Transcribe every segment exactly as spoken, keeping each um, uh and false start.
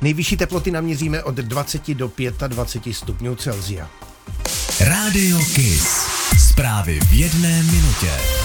Nejvyšší teploty naměříme od dvacet do dvaceti pěti stupňů Celsia. Rádio Kiss. Zprávy v jedné minutě.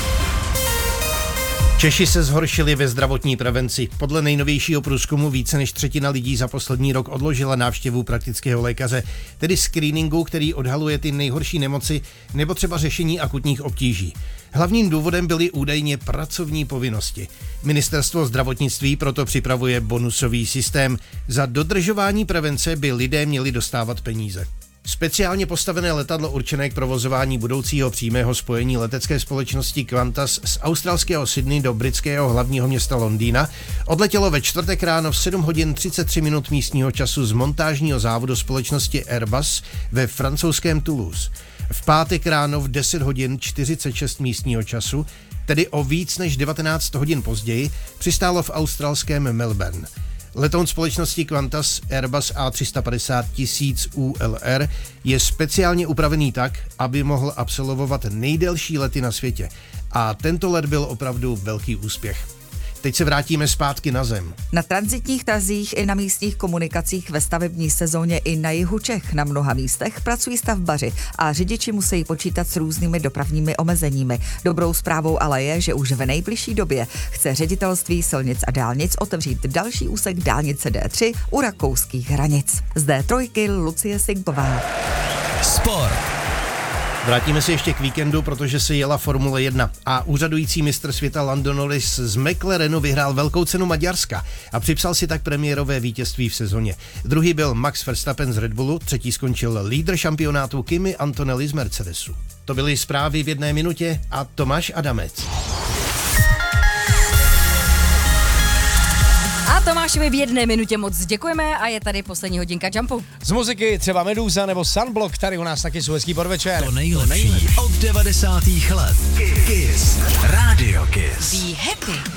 Češi se zhoršili ve zdravotní prevenci. Podle nejnovějšího průzkumu více než třetina lidí za poslední rok odložila návštěvu praktického lékaře, tedy screeningu, který odhaluje ty nejhorší nemoci nebo třeba řešení akutních obtíží. Hlavním důvodem byly údajně pracovní povinnosti. Ministerstvo zdravotnictví proto připravuje bonusový systém. Za dodržování prevence by lidé měli dostávat peníze. Speciálně postavené letadlo určené k provozování budoucího přímého spojení letecké společnosti Qantas z australského Sydney do britského hlavního města Londýna odletělo ve čtvrtek ráno v sedm hodin třicet tři minut místního času z montážního závodu společnosti Airbus ve francouzském Toulouse. V pátek ráno v deset hodin čtyřicet šest místního času, tedy o víc než devatenáct hodin později, přistálo v australském Melbourne. Letoun společnosti Qantas Airbus A tři sta padesát tisíc U L R je speciálně upravený tak, aby mohl absolvovat nejdelší lety na světě. A tento let byl opravdu velký úspěch. Teď se vrátíme zpátky na zem. Na tranzitních tazích i na místních komunikacích ve stavební sezóně i na jihu Čech na mnoha místech pracují stavbaři a řidiči musí počítat s různými dopravními omezeními. Dobrou zprávou ale je, že už v nejbližší době chce ředitelství silnic a dálnic otevřít další úsek dálnice D tři u rakouských hranic. Z D tři Lucie Sinková. Sport. Vrátíme se ještě k víkendu, protože se jela Formule jedna a úřadující mistr světa Lando Norris z McLarenu vyhrál velkou cenu Maďarska a připsal si tak premiérové vítězství v sezóně. Druhý byl Max Verstappen z Red Bullu, třetí skončil lídr šampionátu Kimi Antonelli z Mercedesu. To byly zprávy v jedné minutě a Tomáš Adamec. A Tomášovi v jedné minutě moc děkujeme a je tady poslední hodinka Jumpu. Z muziky třeba Meduza nebo Sunblock, tady u nás taky jsou hezký podvečer. To nejlepší od devadesátých let. Kiss. Rádio Kiss. Be happy.